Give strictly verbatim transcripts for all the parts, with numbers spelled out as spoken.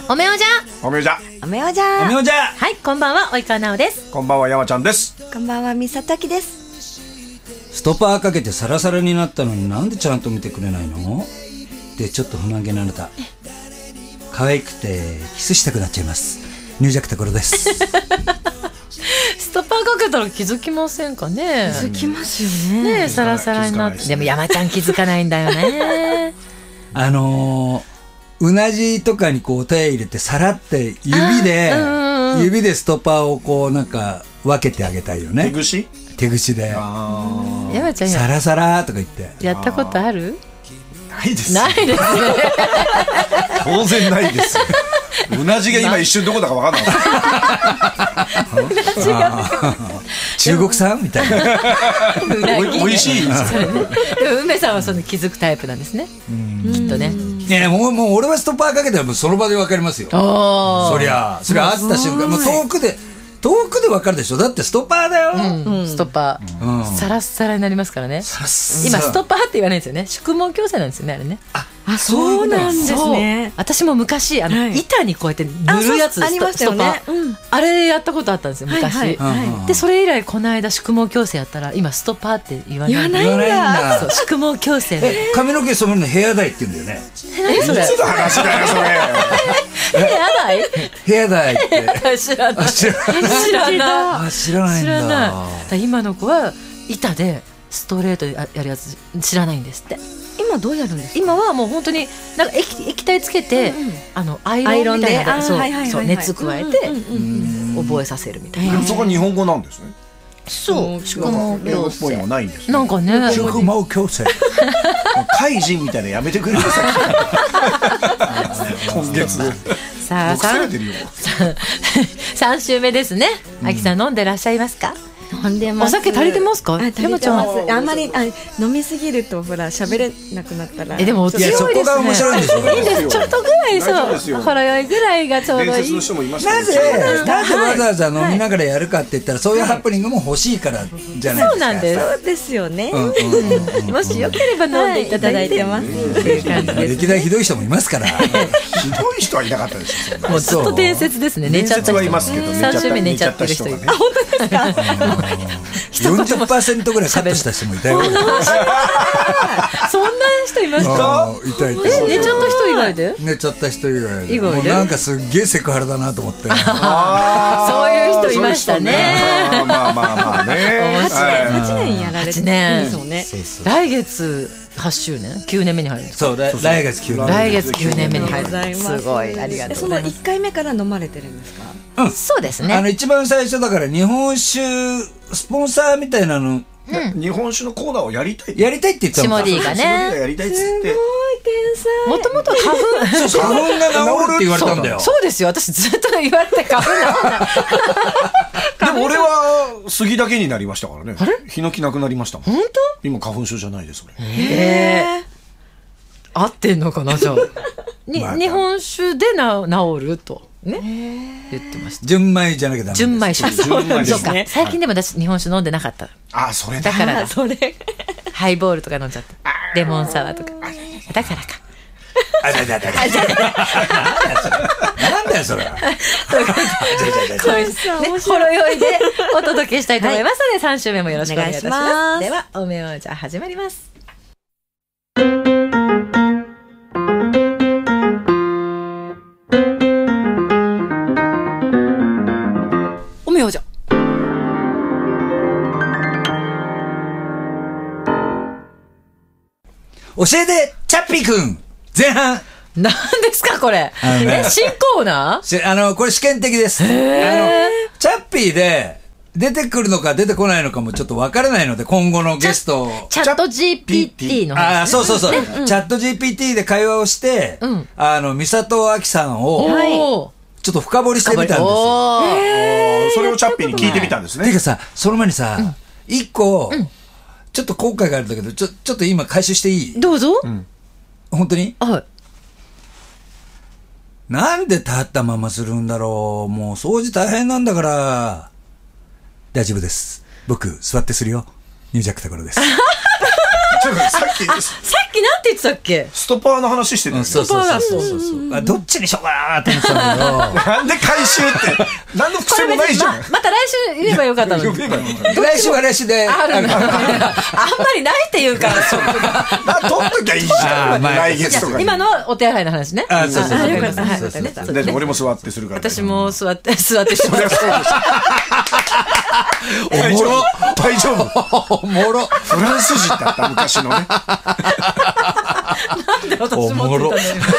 おめおじゃおめおじゃおめおじゃおめおじゃ。 はい、こんばんは、及川奈緒です。 こんばんは、山ちゃんです。 こんばんは、みさたきです。 ストッパーかけてサラサラになったのになんでちゃんと見てくれないので、ちょっと不満げなあなた、可愛くてキスしたくなっちゃいます。入弱ところです。 ストッパーかけたら気づきませんかね。 気づきますよね。 ねえ、サラサラになって、でも山ちゃん気づかないんだよね。 あのー、うなじとかにこう手入れてさらって指で、指でストッパーをこうなんか分けてあげたいよね。 手ぐし手ぐしで山ちゃんサラサラとか言ってやったことある？ ないですないですね。 当然ないです。うなじが今一瞬どこだか分かんなかった。 中国産みたいな。 おいしい。 でも梅さんはその気づくタイプなんですね、きっとね。 いやもう、もう俺はストッパーかけたらもうその場で分かりますよ。そりゃそれ会った瞬間、もう遠くで遠くで分かるでしょ。だってストッパーだよ、 うん、ストッパー、うん、サラッサラになりますからね。今ストッパーって言わないんですよね。宿毛矯正なんですよね、あれね。 ああ、そうなんですね。 私も昔あの、はい、板にこうやって塗るやつ、 ありましたよね、 ストッパー、うん、あれやったことあったんですよ昔、はいはいはい、でそれ以来この間宿毛矯正やったら今ストッパーって言わない。 言わないんだ。 そう宿毛矯正。 え、髪の毛染めるのヘアダイって言うんだよね。 何それ。 いつの話だよそれ。 ヘアダイ？ ヘアダイって知らない。知らない。 知らないんだ。知らない。 今の子は板でストレートでやるやつ知らないんですって。 今どうやるんですか？ 今はもう本当になんか 液, 液体つけて、うんうん、あのアイロンみたいなので、そう、はいはいはいはい、熱加えて、うんうん、覚えさせるみたいな。 でもそこは日本語なんですね。 そう、宿毛矯正。 はないんです、ね。 なんかね、 宿毛矯正。 怪人みたいなやめてくれるさ。今月。 さあ、三週目ですね。あきさん飲んでらっしゃいますか？ 飲んでます。 お酒足りてますか？ あ、足りてます。あんまりあ飲みすぎるとほら喋れなくなったら。 え、でもお強いですね。 いや、そこが面白いんですよ。 いいんです。ちょっとぐらいそう。ほろ酔いぐらいがちょうどいい。 伝説の人もいましたなぜなぜわざわざ飲みながらやるかって言ったら、そういうハプニングも欲しいからじゃないですか。 そうなんです。 そうですよね。 もしよければ飲んでいただいてます。 歴代ひどい人もいますから。 ひどい人はいなかったですよ。 もうずっと伝説ですね。寝ちゃった人はいますけど、三週目寝ちゃってる人いる。 あ、本当ですか？ よんじゅっパーセント ぐらいカットした人もいたよ。 そんな人いました？ いたいた。 え、寝ちゃった人以外で？ 寝ちゃった人以外で。 以外で。 なんかすっげえセクハラだなと思って。 そういう人いましたね。 まあまあまあね。 はちねんやられてね。 来月はちしゅうねん、きゅうねんめに入るんですか？ そう、来月きゅうねんめ。 来月きゅうねんめに入る。すごい、ありがとうございます。 そのいっかいめから飲まれてるんですか？ うん、 そうですね。 あの一番最初だから日本酒スポンサーみたいなの、 日本酒のコーナーをやりたいやりたいって言ったの。 下 D がね。 やりたいっつって。すごい天才。 もともと花粉、 花粉が治るって言われたんだよ。 そうですよ。私ずっと言われて花粉でも俺は杉だけになりましたからね。ヒノキなくなりましたもん。 本当？ 今花粉症じゃないです俺。 へえ。合ってんのかなじゃあ。に日本酒でな治るとね言ってました。 純米じゃなきゃダメです。 純米酒。 純米ですね。最近でも私日本酒飲んでなかった。 あ、それだ。 だからだ。 それ。 ハイボールとか飲んじゃった。レモンサワーとか。だからか。 あだだだだ。なんだよそれ。 ほろ酔いでお届けしたいと思いますので、さん週目もよろしくお願いいたします。ではおめおじゃ始まります。おめおじゃ。 教えてチャッピーくん前半。 何ですかこれ。え、新コーナー？ あのこれ試験的です。あのチャッピーで出てくるのか出てこないのかもちょっとわからないので、今後のゲストチャット ジーピーティー の話、ね、 あ、そうそうそう、ね、うん、チャット ジーピーティー で会話をして、うん、あの美里あきさんを、はい、ちょっと深掘りしてみたんですよ。 それをチャッピーに聞いてみたんですね。 てかさ、その前にさ、一、うん、個、うん、ちょっと後悔があるんだけど、ちょちょっと今回収していい？ どうぞ。 うん、本当に？ はい。 なんで立ったままするんだろう。もう掃除大変なんだから。大丈夫です。僕座ってするよ。入弱ところです。 ちょっとさっきさっきなんて言ってたっけ？ ストパーの話してたよね。 そうそうそうそうそうそうあどっちにしようかなって思ってたんだけどなんで回収って何の癖もないじゃん。 ままた来週言えばよかったのに。 呼べばよかった来週は来週であるんだ。あんまりないって言うから。 な取っときゃいいじゃん。 あーまあ来月とかに。 今のお手洗いの話ね。 あそうそうそうあよかった。はいそうそうそうそうねで俺も座ってするから。 私も座って座ってしてます。 大丈夫。大丈夫。 おもろフランス人だった昔のね。 なんで私持ってたのに。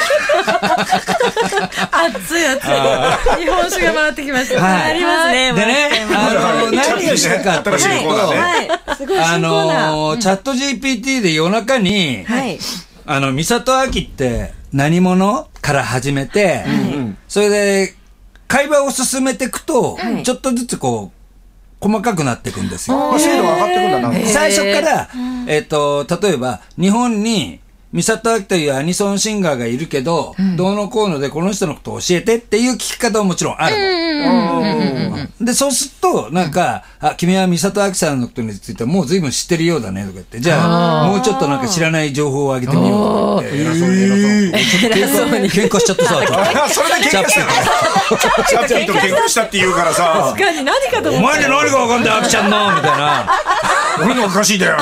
熱い熱い。日本酒が回ってきました。 はいありますね。 でねあの何をしたかっていうと新しいコーナーねはい。すごいあ新コーナー。 のーチャット ジーピーティー で夜中にはい。 あの、美里亜紀って何者から始めて、それで、会話を進めていくと、 はいちょっとずつこう、細かくなっていくんですよ。 まあ精度が上がってくんだな。 最初から、えっと、例えば、日本に、美里亜紀というアニソンシンガーがいるけど、どうのこうのでこの人のことを教えてっていう聞き方はもちろんあるの。で、そうすると、なんか、あ、君は美里亜紀さんのことについてはもう随分知ってるようだね、とか言って、じゃあ、もうちょっとなんか知らない情報をあげてみようとか言って。偉そうに、偉そうに。喧嘩しちゃってさ、ちょっと。 あそれで喧嘩したチャッピーと喧嘩したって言うからさ、 確かに何かと思っお前に何がわかんだよ、亜紀ちゃんのみたいな。 俺のおかしいんだよ。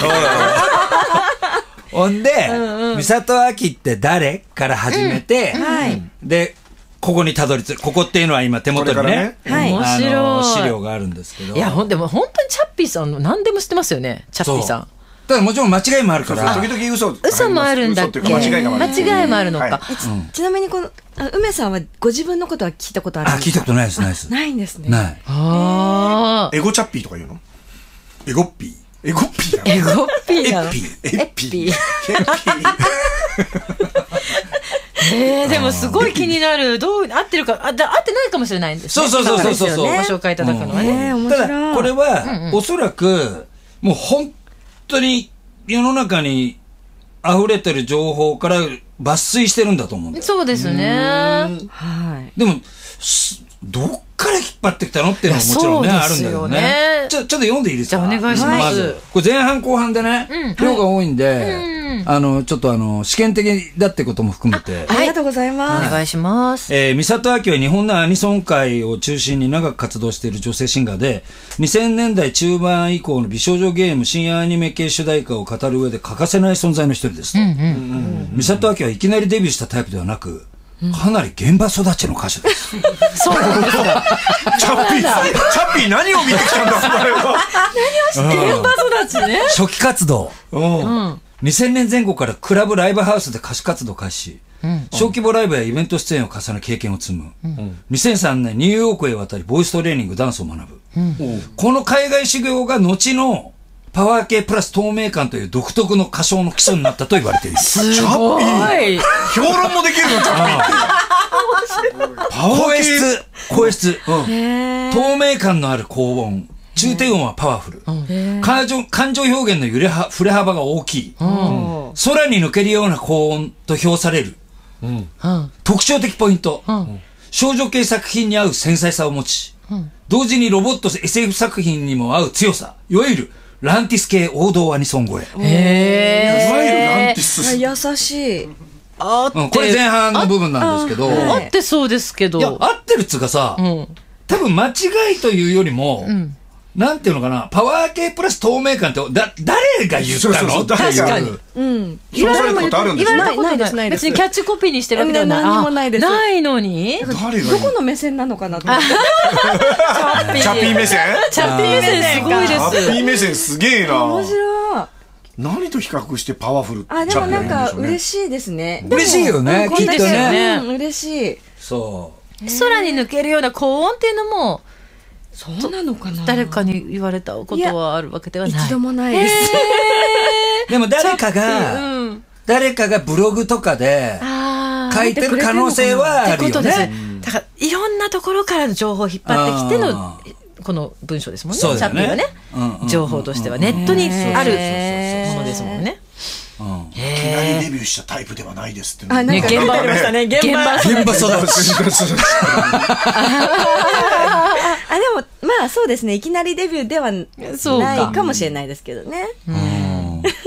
ほんで、美里亜紀って誰から始めて、 はい。 で、ここにたどり着く。ここっていうのは今手元にね、 これからねはいあの面白い資料があるんですけど。 いや、ほんでも本当にチャッピーさんの何でも知ってますよね。チャッピーさん。 ただもちろん間違いもあるから。 時々嘘嘘もあるんだっけ？ 嘘っていうか間違いがある。 間違いもあるのはいか。 ちなみにこの、あ梅さんはご自分のことは聞いたことあるんあ、 ですか？ 聞いたことないです、ないです。 ないんですね。 ない。 ああ。 エゴチャッピーとか言うの？エゴッピー。エゴッピーだ。 エゴッピーなの。 エッピー。エッピー。 えー、でもすごい気になる。どう、合ってるか、あ、だ合ってないかもしれないんですね。 そうそうそうそうそう今からですよねご紹介いただくのはね。 えー、面た白い。 だ、これは、おそらく、もう本当に世の中に溢れてる情報から抜粋してるんだと思うんだよ。 そうですね。 はい。 でも、すどっから引っ張ってきたのっていうのももちろんね、 いやあるんだけどそうですよね。 ねちょ、ちょっと読んでいいですか？ じゃあお願いしますまず、これ前半後半でね、量が多いんで、あの、ちょっとあの、試験的だってことも含めて、 ありがとうございおます。 願いします。 えー、美里亜紀は日本のアニソン界を中心に長く活動している女性シンガーで、にせんねんだい中盤以降の美少女ゲーム深夜アニメ系主題歌を語る上で欠かせない存在の一人ですと。美里亜紀はいきなりデビューしたタイプではなく、かなり現場育ちの歌手です。 そうなんですか。 チャッピー、チャッピー何を見てきたんだ、お前は。 現場育ちね。 初期活動。にせんねんぜん後からクラブライブハウスで歌手活動を開始。小規模ライブやイベント出演を重ね経験を積む。にせんさんねんニューヨークへ渡りボイストレーニング、ダンスを学ぶ。この海外修行が後のパワー系プラス透明感という独特の歌唱の基礎になったと言われている。 すごい。 評論もできるの、チャッピーって。パワー声系。 質、声質。透明感のある高音。中低音はパワフル。感情、感情表現の揺れは、振れ幅が大きい。空に抜けるような高音と評される。特徴的ポイント。少女系作品に合う繊細さを持ち、同時にロボット エスエフ 作品にも合う強さ。いわゆるランティス系王道アニソン声。 へいわゆるランティス。 優しい。 あって、 うんこれ前半の部分なんですけど、 あってそうですけど。 いや、合ってるっつうかさ、 ん多分間違いというよりも、なんていうのかな、パワー系プラス透明感って、だ、誰が言ったの？ そうそうそう誰が確かに。 うん。 評されたことあるんですよ言われたことないですないです別にキャッチコピーにしてるわけではない。 何にもないですあないのに誰がどこの目線なのかなと思って。 チャッピー目線チャッピー目線すごいでチャッピす。 ー目線すげえな。 面白い。 何と比較してパワフルあ、でもなんか嬉しい。 しいですね。 嬉しいよねでもきっとねこんだけうん嬉しい。 そう。 空に抜けるような高音っていうのも、 そうなのかな。 誰かに言われたことはあるわけではない。 一度もないです。 でも誰かが、 うん。 誰かがブログとかであ書いてる可能性はあるよってことですね。 だから、いろんなところからの情報を引っ張ってきてのあ、 この文章ですもんね。 そうだよねチャッピーはねうんうんうんう。ん情報としてはネットにあるへーものですもんね。 いきなりデビューしたタイプではないですって。 あ、なんかね現場ありましたね。現場。 現現場育ち。 あ、でも、まあそうですね。いきなりデビューではそうかないかもしれないですけどね。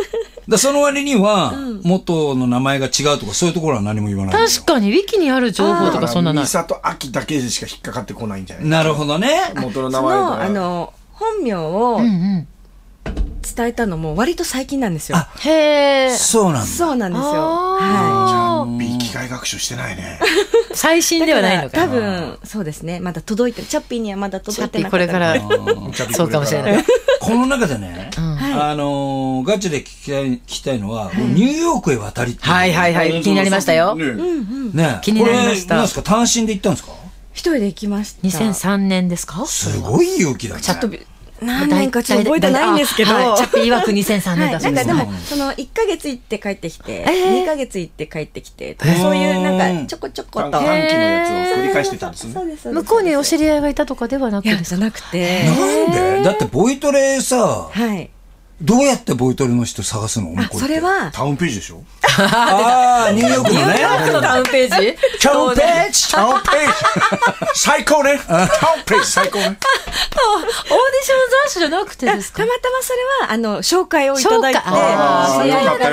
だその割には、元の名前が違うとかそういうところは何も言わない。 確かに、ウィキにある情報とかそんなない。 ミサとアキだけでしか引っかかってこないんじゃない？ なるほどね。 元の名前が。 あの、本名を伝えたのも割と最近なんですよ。 へー。 そうなんだ。 そうなんですよ。はちゃんと機械学習してないね。 最新ではないのか。 多分、そうですね。まだ届いてる。チャッピーにはまだ届いてなかった。 これから、そうかもしれない。 この中でね、あの、ガチで聞きたい、聞きたいのは、ニューヨークへ渡りって。 はいはいはい。気になりましたよ。 ね。 気になりました。 これ、なんですか、単身で行ったんですか？ 一人で行きました。 にせんさんねんですか？ すごい勇気だね。 ちょっと、何年かちょっと覚えてないんですけど。 チャッピー曰くにせんさんねんだそうです。 なんかでも、そのいっかげつ行って帰ってきて、にかげつ行って帰ってきて、そういうなんかちょこちょこと。 短期のやつを繰り返してたんですね。 そうです。 向こうにお知り合いがいたとかではなくてですか？ じゃなくて。 なんで？だってボイトレさ、 はい。 どうやってボイトレの人探すの？ あ、それはタウンページでしょ？ ああ、ニューヨークのね。 ニューヨークのタウンページ？ タウンページタウンページ最高ねタウンページ最高ね。 オーディション雑誌じゃなくてですか？ たまたまそれは、あの、紹介をいただいて、知り合いから、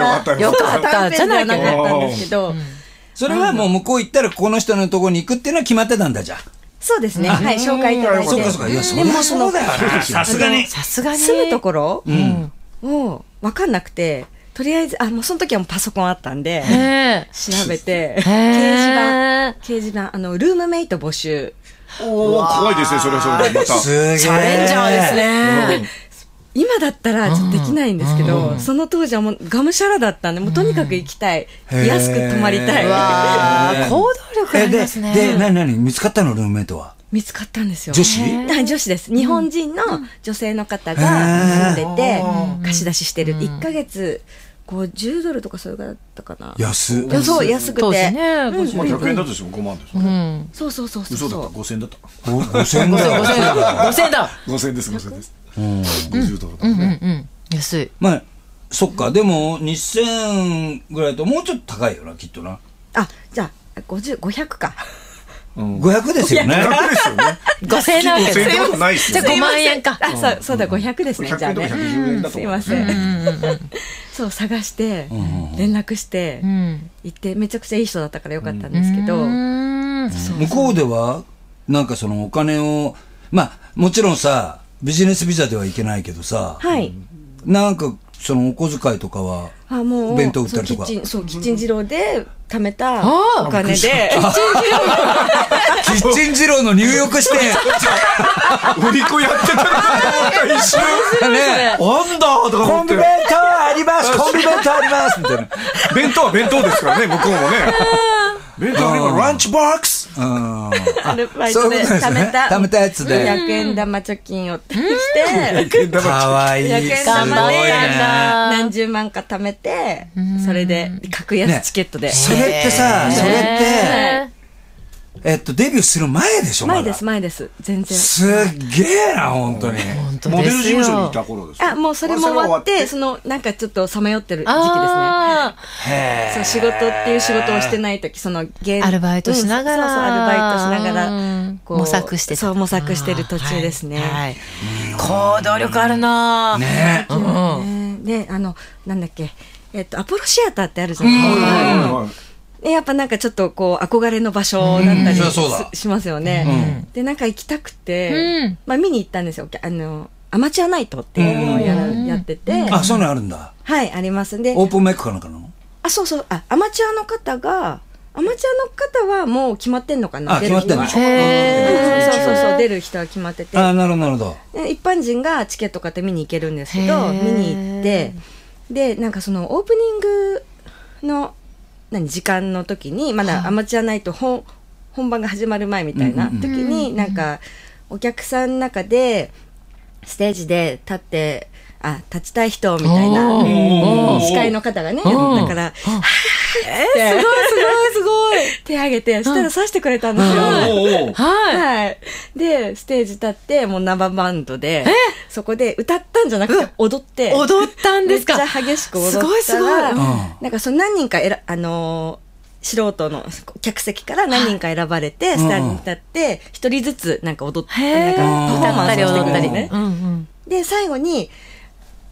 よかったじゃなかったんですけど、 それはもう向こう行ったらこの人のところに行くっていうのは決まってたんだじゃん。 そうですね。はい、紹介いただいて。 そうかそうか。いや、それはそうだよな。さすがに。 さすがに。 住むところを分かんなくて、とりあえず、あ、もうその時はもうパソコンあったんで、調べて、掲示板、掲示板、あの、ルームメイト募集。 おー、怖いですね、それはそれで。また。 すげえ。 チャレンジャーですね。 今だったらちょっとできないんですけど、その当時はもうがむしゃらだったんで、もうとにかく行きたい。安く泊まりたい。 わー、行動力ありますね。 で、なになに見つかったのルームメイトは？ 見つかったんですよ。 女子？ はい、女子です。日本人の女性の方が住んでて、貸し出ししてる。いっかげつごじゅうドルとかそれぐらいだったかな。 安い。そう、安くて。 当時ね、 ひゃくえんだとしてもごまんですよね。 そうそうそうそう。 嘘だった。ごせんえんだった。 ごせんえんだ。 ごせんえんだ。ごせんえんだ。 ごせんえんです、ごせんえんです。ごじゅうドルだうんうんうん。安い。 まあ、そっか。でも、にせんぐらいともうちょっと高いよな、きっとな。 あ、じゃあ、ごじゅう、ごひゃくか。 ごひゃくですよね。 ごひゃくですよね。 ごせんえんなわけです。 ごせんえんってことないっすよ。 じゃあごまんえんか。 あ、そう、そうだ、ごひゃくですね、じゃあね。 ひゃくえんとかひゃくじゅうえんだとすいません。そう、探して、連絡して、行って、めちゃくちゃいい人だったからよかったんですけど。 向こうでは、なんかそのお金を、まあ、もちろんさ、ビジネスビザではいけないけどさ、 はい。 なんか、そのお小遣いとかは、 あ、もう、 弁当売ったりとか。 そう、キッチン二郎で貯めたお金で、キッチン二郎キッチン二郎の入浴して、 売り子やってたのかと思った一瞬。 ね、 なんだとか思って。 コンビ弁当ありますコンビ弁当ありますみたいな。 弁当は弁当ですからね、向こうもね。弁当ありますランチボックスアルバイトで貯めた貯めたやつでひゃくえん玉貯金をしてかわいい。 ひゃくえん玉で何十万か貯めて、それで格安チケットで。 それってさ、それって、えっと、デビューする前でしょ？ 前です、前です。全然。 すっげえな、本当に。 モデル事務所にいた頃です。 あ、もうそれも終わって、その、なんかちょっとさまよってる時期ですね。 へそう、仕事っていう仕事をしてない時、その、 アルバイトしながら。 そうそう、アルバイトしながら、 模索してた。 そう、模索してる途中ですね。 はい。行動力あるなねえ。ね、あの、なんだっけ、えっと、アポロシアターってあるじゃないですか。やっぱなんかちょっとこう憧れの場所だったりしますよね。で、なんか行きたくて、まあ見に行ったんですよ。あの、アマチュアナイトっていうのをやるやってて。 あ、そういうのあるんだ。 はい、ありますんで。 オープンマイクかなんかなの？ あ、そうそう。あ、アマチュアの方が、アマチュアの方はもう決まってんのかな？ あ、決まってんの？ へー。そうそうそう、出る人は決まってて。 あ、なるほど、なるほど。一般人がチケット買って見に行けるんですけど、見に行って、で、なんかそのオープニングの、何時間の時にまだアマチュアナイト本本番が始まる前みたいな時になんかお客さんの中でステージで立ってあ立ちたい人みたいな司会の方がねだからすごいすごいすごい手挙げてそしたら刺してくれたんですよ。はいでステージ立ってもう生バンドでそこで歌ったんじゃなくて踊って踊ったんですか？ めっちゃ激しく踊ったらすごいすごいなんかその何人かえらあの素人の客席から何人か選ばれてスターに立って一人ずつなんか踊ってなんかパフォーマンスをしてくれたりね。で最後に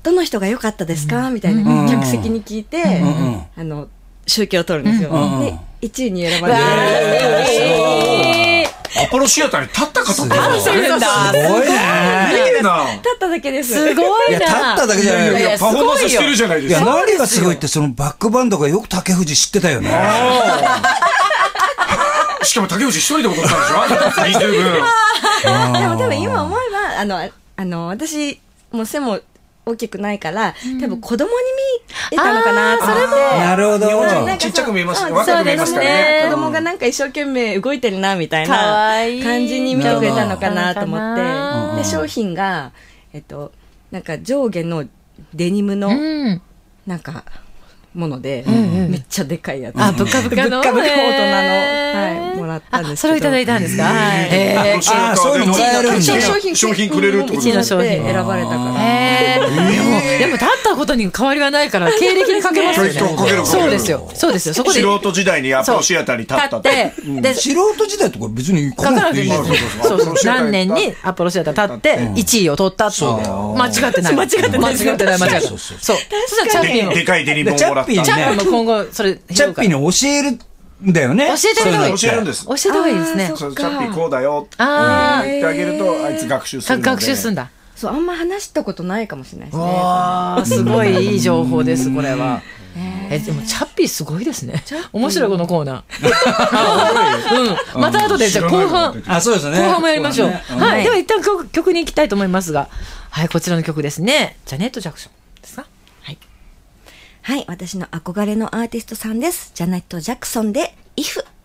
どの人が良かったですかみたいな、 うん客席に聞いて、 んあの集計を取るんですよ、 うんでいちいに選ばれて、 えアポロシアターに立った方って立ってるんだすごいね。 いいな。 立っただけです。 すごいな。 いや、立っただけじゃないよ。 いや、パフォーマンスしてるじゃないでいや、 すか。 何がすごいって、そのバックバンドがよく竹藤知ってたよね。 しかも竹内一人で踊ったんでしょ、二十分。 でも多分今思えば、あの、あの、私、もう背も大きくないから、多分子供に見えたのかなと思って。 なるほど。 なんかちっちゃく見えますそう若く見えますからね。 子供がなんか一生懸命動いてるな、みたいかわないい感じに見てくれたのかなと思なるほどって。で、商品が、えっと、なんか上下のデニムの、 うん。 なんか、もので、 んめっちゃでかいやつ。 あ、ぶかぶかの。 ぶっかぶか大人の、 へーはい、もらったんですけど。 あ、それをいただいたんですか。 はいへーあそういうのもらえるんだ商品商品くれるってこと一位の商品選ばれたから。 へーでも、でも立ったことに変わりはないから、経歴にかけますよね。 かけるかけるそうですよ。そうですよ。そこで。 素人時代にアポロシアターに立ったって。 立って、で、 素人時代とか別に書か書かなくていいなくていいじゃん。 そうそう。何年にアポロシアター立って、いちいを取ったって。間違ってない。間違ってない。間違ってない。間違ってない。そう。そしたらチャッピーも。 でかいデニムをもらった。 チャッピーチャッピーも今後、それ、 チャッピーに教えるんだよね。 教えてあげた方がいい。 教えるんです。 教えた方がいいですね。 そうチャッピーこうだよってあ言ってあげると、あいつ学習するあ、 ので。 学習すんだ。 そう、あんま話したことないかもしれないですね。 わあ、すごいいい情報です、これは。え、でも、チャッピーすごいですね。面白い、このコーナー。うん。また後で、じゃあ後半。 あ、そうですね。 後半もやりましょう。 そうだねはい。では一旦曲曲に行きたいと思いますが、はい、こちらの曲ですね。ジャネット・ジャクソンですか？はい。 はい、私の憧れのアーティストさんです。ジャネット・ジャクソンで、イフ。